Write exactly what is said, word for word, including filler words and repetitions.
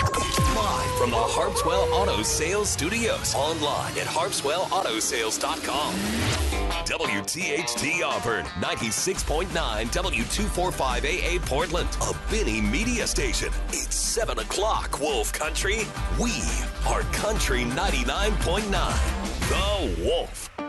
Live from the Harpswell Auto Sales Studios. Online at harpswell auto sales dot com. W T H T Auburn, ninety-six point nine W two forty-five A A Portland, a Benny Media station. It's seven o'clock, Wolf Country. We are Country ninety-nine point nine. The Wolf.